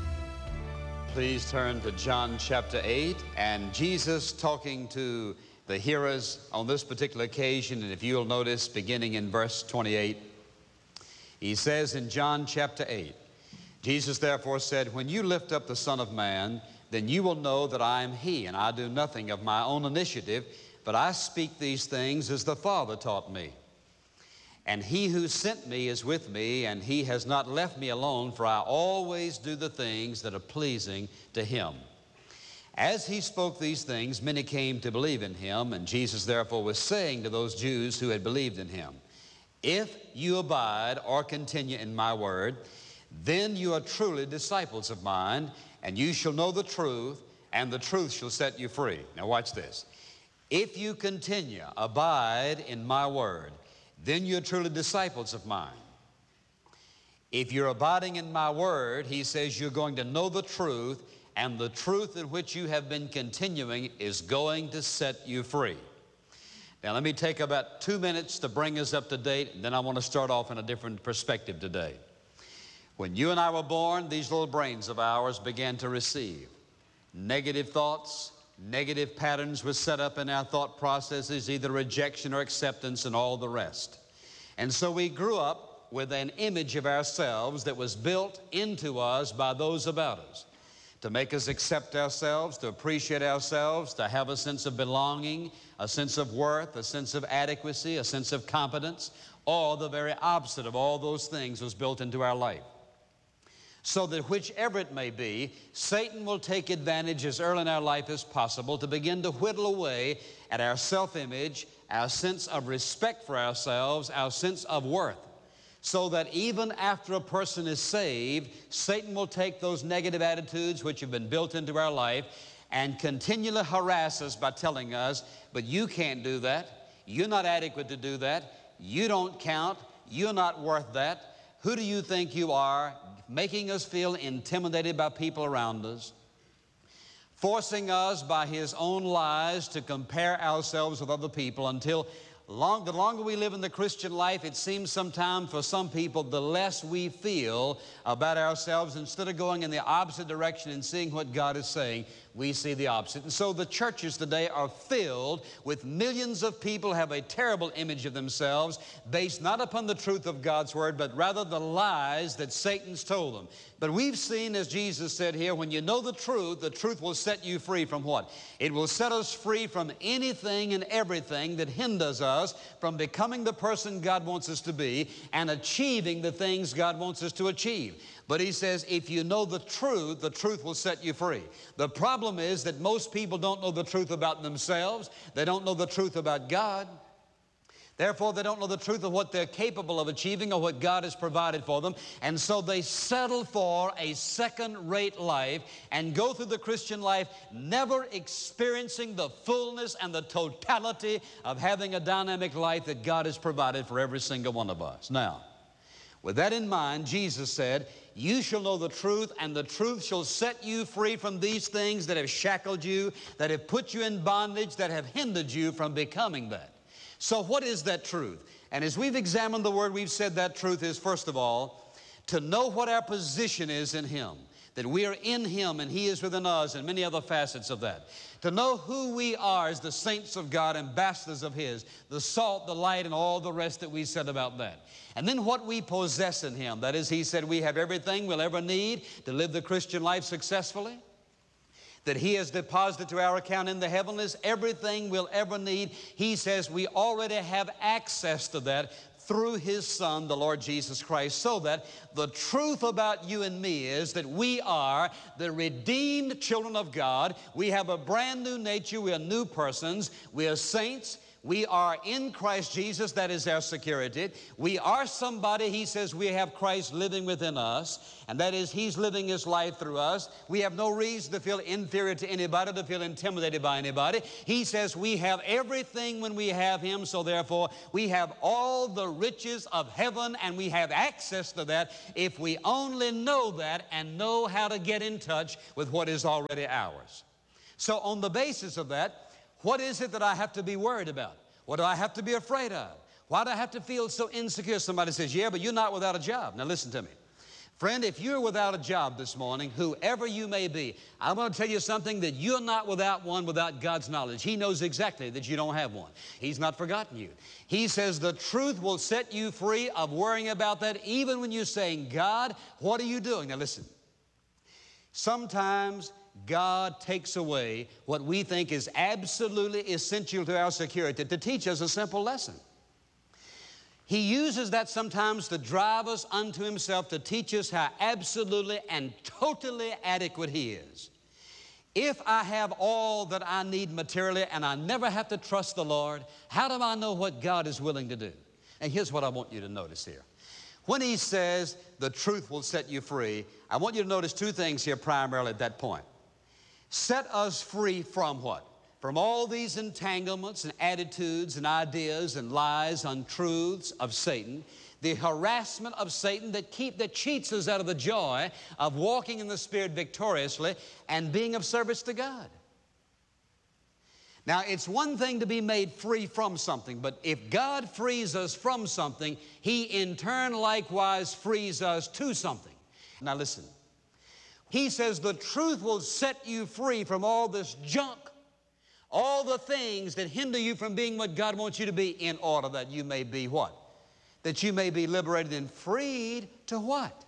Please turn to John chapter 8, and Jesus talking to the hearers on this particular occasion, and if you'll notice, beginning in verse 28, he says in John chapter 8, Jesus therefore said, when you lift up the Son of Man, then you will know that I am He, and I do nothing of my own initiative, but I speak these things as the Father taught me. And He who sent me is with me, and He has not left me alone, for I always do the things that are pleasing to Him. As He spoke these things, many came to believe in Him, and Jesus therefore was saying to those Jews who had believed in Him, if you abide or continue in my word, then you are truly disciples of mine, and you shall know the truth, and the truth shall set you free. Now watch this. If you continue, abide in my word, then you're truly disciples of mine. If you're abiding in my word, he says you're going to know the truth, and the truth in which you have been continuing is going to set you free. Now let me take about 2 minutes to bring us up to date, and then I want to start off in a different perspective today. When you and I were born, these little brains of ours began to receive negative thoughts, negative patterns were set up in our thought processes, either rejection or acceptance and all the rest. And so we grew up with an image of ourselves that was built into us by those about us to make us accept ourselves, to appreciate ourselves, to have a sense of belonging, a sense of worth, a sense of adequacy, a sense of competence, or the very opposite of all those things was built into our life. So that whichever it may be, Satan will take advantage as early in our life as possible to begin to whittle away at our self-image, our sense of respect for ourselves, our sense of worth. So that even after a person is saved, Satan will take those negative attitudes which have been built into our life and continually harass us by telling us, but you can't do that, you're not adequate to do that, you don't count, you're not worth that, who do you think you are? Making us feel intimidated by people around us, forcing us by his own lies to compare ourselves with other people until the longer we live in the Christian life, it seems sometimes for some people the less we feel about ourselves. Instead of going in the opposite direction and seeing what God is saying, we see the opposite. And so the churches today are filled with millions of people who have a terrible image of themselves based not upon the truth of God's Word, but rather the lies that Satan's told them. But we've seen, as Jesus said here, when you know the truth will set you free from what? It will set us free from anything and everything that hinders us from becoming the person God wants us to be and achieving the things God wants us to achieve. But he says, if you know the truth will set you free. The problem is that most people don't know the truth about themselves. They don't know the truth about God. Therefore, they don't know the truth of what they're capable of achieving or what God has provided for them. And so they settle for a second-rate life and go through the Christian life never experiencing the fullness and the totality of having a dynamic life that God has provided for every single one of us. Now, with that in mind, Jesus said, you shall know the truth, and the truth shall set you free from these things that have shackled you, that have put you in bondage, that have hindered you from becoming that. So what is that truth? And as we've examined the Word, we've said that truth is, first of all, to know what our position is in Him, that we are in Him and He is within us, and many other facets of that. To know who we are as the saints of God, ambassadors of His, the salt, the light, and all the rest that we said about that. And then what we possess in Him. That is, He said we have everything we'll ever need to live the Christian life successfully. that He has deposited to our account in the heavenlies, everything we'll ever need. He says we already have access to that through His Son, the Lord Jesus Christ, so that the truth about you and me is that we are the redeemed children of God. We have a brand new nature. We are new persons. We are saints. We are in Christ Jesus. That is our security. We are somebody. He says we have Christ living within us, and that is He's living His life through us. We have no reason to feel inferior to anybody, to feel intimidated by anybody. He says we have everything when we have Him, so therefore we have all the riches of heaven, and we have access to that if we only know that and know how to get in touch with what is already ours. So on the basis of that, what is it that I have to be worried about? What do I have to be afraid of? Why do I have to feel so insecure? Somebody says, yeah, but you're not without a job. Now listen to me. Friend, if you're without a job this morning, whoever you may be, I'm going to tell you something, that you're not without one without God's knowledge. He knows exactly that you don't have one. He's not forgotten you. He says the truth will set you free of worrying about that, even when you're saying, God, what are you doing? Now listen, sometimes God takes away what we think is absolutely essential to our security to teach us a simple lesson. He uses that sometimes to drive us unto Himself, to teach us how absolutely and totally adequate He is. If I have all that I need materially and I never have to trust the Lord, how do I know what God is willing to do? And here's what I want you to notice here. When He says the truth will set you free, I want you to notice two things here primarily at that point. Set us free from what? From all these entanglements and attitudes and ideas and lies, untruths of Satan, the harassment of Satan that cheats us out of the joy of walking in the Spirit victoriously and being of service to God. Now, it's one thing to be made free from something, but if God frees us from something, He in turn likewise frees us to something. Now listen. He says the truth will set you free from all this junk, all the things that hinder you from being what God wants you to be, in order that you may be what? That you may be liberated and freed to what?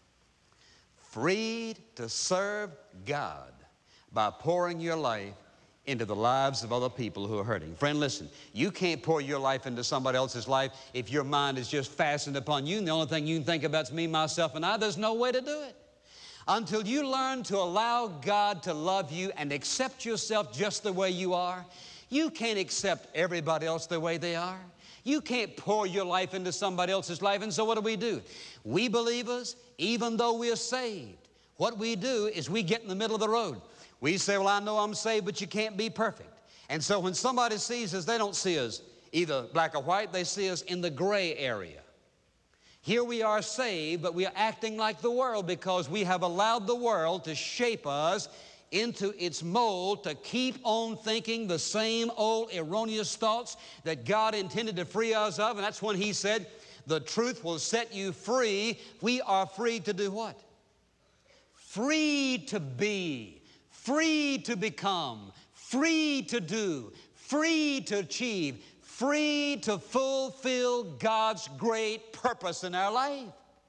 Freed to serve God by pouring your life into the lives of other people who are hurting. Friend, listen, you can't pour your life into somebody else's life if your mind is just fastened upon you and the only thing you can think about is me, myself, and I. There's no way to do it. Until you learn to allow God to love you and accept yourself just the way you are, you can't accept everybody else the way they are. You can't pour your life into somebody else's life. And so what do? We believers, even though we're saved, what we do is we get in the middle of the road. We say, well, I know I'm saved, but you can't be perfect. And so when somebody sees us, they don't see us either black or white. They see us in the gray area. Here we are saved, but we are acting like the world because we have allowed the world to shape us into its mold, to keep on thinking the same old erroneous thoughts that God intended to free us of. And that's when He said, the truth will set you free. We are free to do what? Free to be, free to become, free to do, free to achieve, free to fulfill God's great purpose in our life.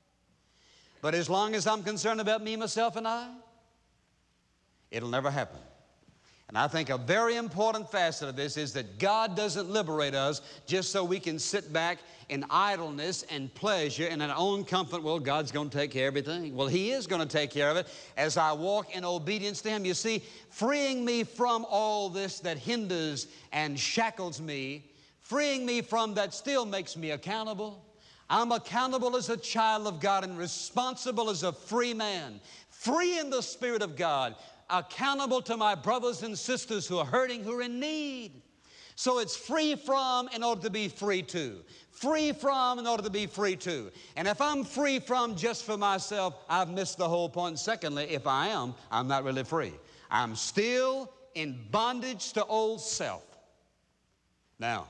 But as long as I'm concerned about me, myself, and I, it'll never happen. And I think a very important facet of this is that God doesn't liberate us just so we can sit back in idleness and pleasure in our own comfort. Well, God's going to take care of everything. Well, He is going to take care of it as I walk in obedience to Him. You see, freeing me from all this that hinders and shackles me, freeing me from that still makes me accountable. I'm accountable as a child of God and responsible as a free man, free in the Spirit of God, accountable to my brothers and sisters who are hurting, who are in need. So it's free from in order to be free to. Free from in order to be free to. And if I'm free from just for myself, I've missed the whole point. Secondly, if I am, I'm not really free. I'm still in bondage to old self. Now,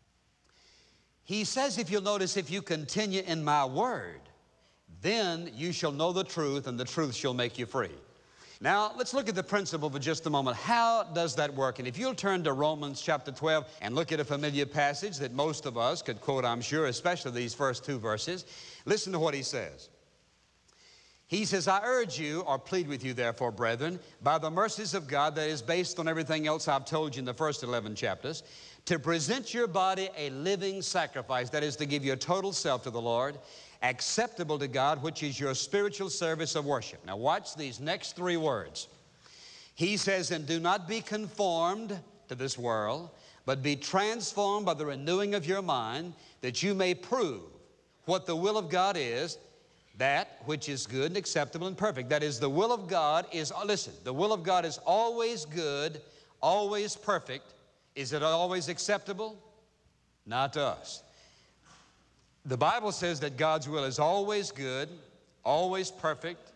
He says, if you'll notice, if you continue in my word, then you shall know the truth, and the truth shall make you free. Now, let's look at the principle for just a moment. How does that work? And if you'll turn to Romans chapter 12 and look at a familiar passage that most of us could quote, I'm sure, especially these first two verses, listen to what he says. He says, I urge you, or plead with you, therefore, brethren, by the mercies of God, that is based on everything else I've told you in the first 11 chapters, to present your body a living sacrifice, that is to give your total self to the Lord, acceptable to God, which is your spiritual service of worship. Now watch these next three words. He says, and do not be conformed to this world, but be transformed by the renewing of your mind, that you may prove what the will of God is, that which is good and acceptable and perfect. That is, the will of God is, listen, the will of God is always good, always perfect. Is it always acceptable? Not to us. The Bible says that God's will is always good, always perfect,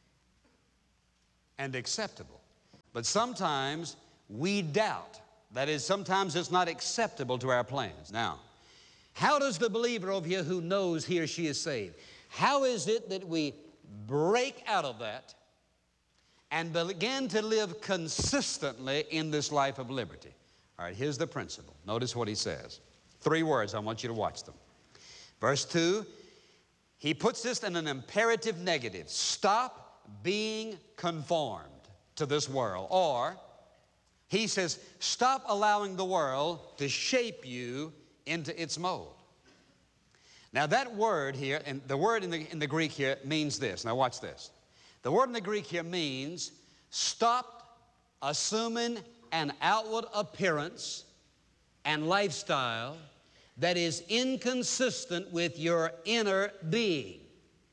and acceptable. But sometimes we doubt. That is, sometimes it's not acceptable to our plans. Now, how does the believer over here who knows he or she is saved, how is it that we break out of that and begin to live consistently in this life of liberty? All right, here's the principle. Notice what he says. Three words, I want you to watch them. Verse 2, he puts this in an imperative negative. Stop being conformed to this world. Or, he says, stop allowing the world to shape you into its mold. Now that word here, and the word in the Greek here means this. Now watch this. The word in the Greek here means stop assuming an outward appearance and lifestyle that is inconsistent with your inner being.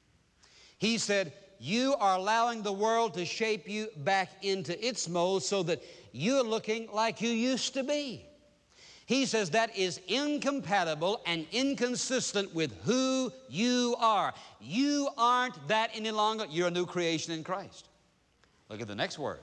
He said, you are allowing the world to shape you back into its mold so that you're looking like you used to be. He says that is incompatible and inconsistent with who you are. You aren't that any longer. You're a new creation in Christ. Look at the next word.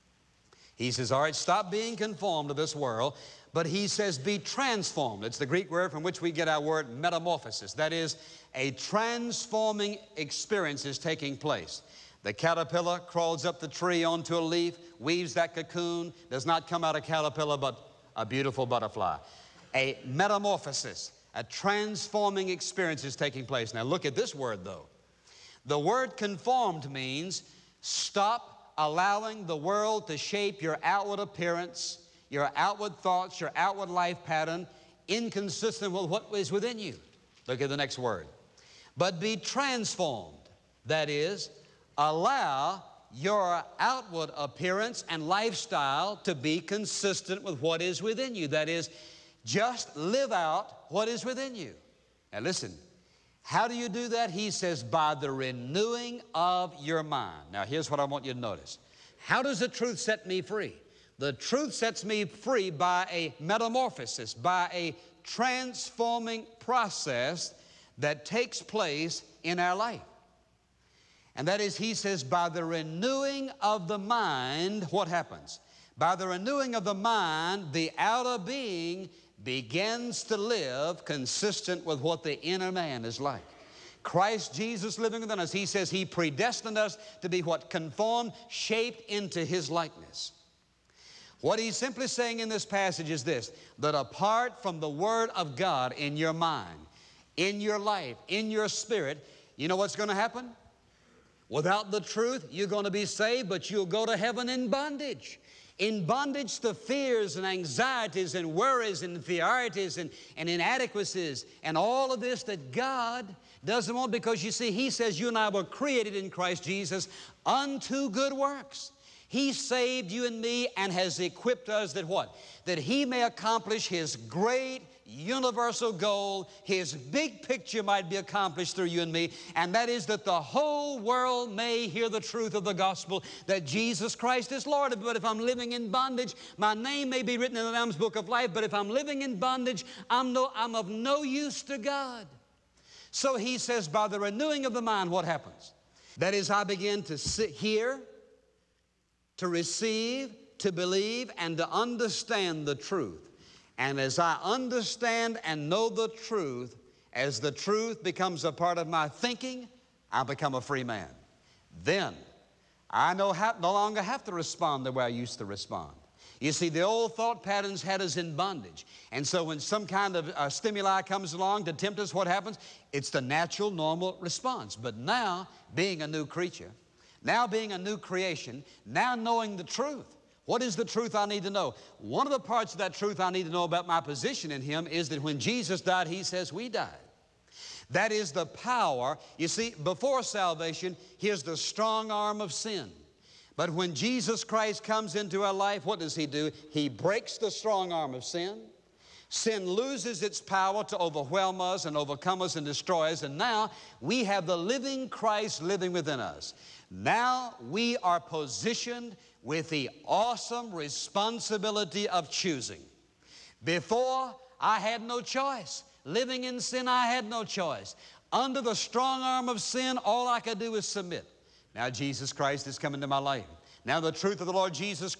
He says, all right, stop being conformed to this world, but he says be transformed. It's the Greek word from which we get our word metamorphosis. That is, a transforming experience is taking place. The caterpillar crawls up the tree onto a leaf, weaves that cocoon, does not come out a caterpillar, but a beautiful butterfly. A metamorphosis, a transforming experience is taking place. Now look at this word though. The word conformed means stop allowing the world to shape your outward appearance, your outward thoughts, your outward life pattern, inconsistent with what is within you. Look at the next word. But be transformed. That is, allow your outward appearance and lifestyle to be consistent with what is within you. That is, just live out what is within you. Now listen, how do you do that? He says, by the renewing of your mind. Now here's what I want you to notice. How does the truth set me free? The truth sets me free by a metamorphosis, by a transforming process that takes place in our life. And that is, he says, by the renewing of the mind, what happens? By the renewing of the mind, the outer being begins to live consistent with what the inner man is like. Christ Jesus living within us, he says he predestined us to be what? Conformed, shaped into his likeness. What he's simply saying in this passage is this, that apart from the Word of God in your mind, in your life, in your spirit, you know what's going to happen? Without the truth, you're going to be saved, but you'll go to heaven in bondage. In bondage to fears and anxieties and worries and inferiorities and inadequacies and all of this that God doesn't want, because you see, he says you and I were created in Christ Jesus unto good works. He saved you and me and has equipped us that what? That he may accomplish his great universal goal, his big picture might be accomplished through you and me, and that is that the whole world may hear the truth of the gospel that Jesus Christ is Lord. But if I'm living in bondage, my name may be written in the Lamb's Book of Life, but if I'm living in bondage, I'm of no use to God. So he says, by the renewing of the mind, what happens? That is, I begin to hear, to receive, to believe, and to understand the truth. And as I understand and know the truth, as the truth becomes a part of my thinking, I become a free man. Then I no longer have to respond the way I used to respond. You see, the old thought patterns had us in bondage. And so when some kind of stimuli comes along to tempt us, what happens? It's the natural, normal response. But now, being a new creature, now being a new creation, now knowing the truth. What is the truth I need to know? One of the parts of that truth I need to know about my position in Him is that when Jesus died, He says we died. That is the power. You see, before salvation, here's the strong arm of sin. But when Jesus Christ comes into our life, what does He do? He breaks the strong arm of sin. Sin loses its power to overwhelm us and overcome us and destroy us. And now we have the living Christ living within us. Now we are positioned with the awesome responsibility of choosing. Before, I had no choice. Living in sin, I had no choice. Under the strong arm of sin, all I could do was submit. Now Jesus Christ has come into my life. Now the truth of the Lord Jesus